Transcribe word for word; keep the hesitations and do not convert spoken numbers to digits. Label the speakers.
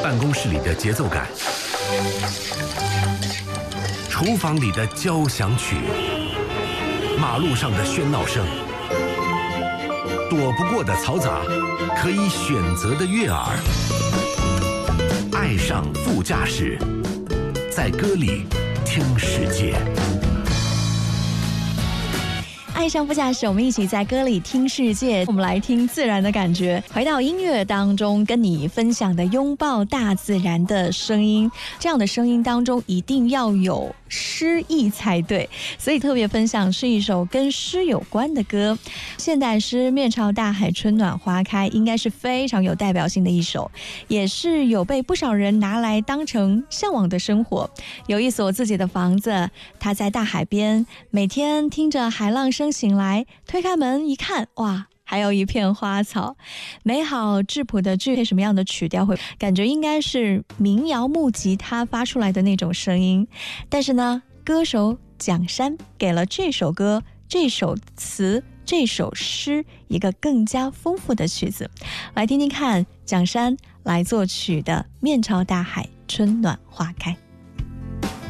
Speaker 1: 办公室里的节奏感，厨房里的交响曲，马路上的喧闹声，躲不过的嘈杂，可以选择的悦耳。爱上副驾驶，在歌里听世界。
Speaker 2: 爱上副驾驶，我们一起在歌里听世界。我们来听自然的感觉，回到音乐当中，跟你分享的拥抱大自然的声音。这样的声音当中一定要有诗意才对，所以特别分享是一首跟诗有关的歌。现代诗《面朝大海，春暖花开》应该是非常有代表性的一首，也是有被不少人拿来当成向往的生活。有一所自己的房子，他在大海边，每天听着海浪声醒来，推开门一看，哇，还有一片花草，美好质朴的具备什么样的曲调，会感觉应该是民谣木吉他发出来的那种声音。但是呢，歌手蒋山给了这首歌、这首词、这首诗一个更加丰富的曲子。来听听看蒋山来作曲的《面朝大海，春暖花开》。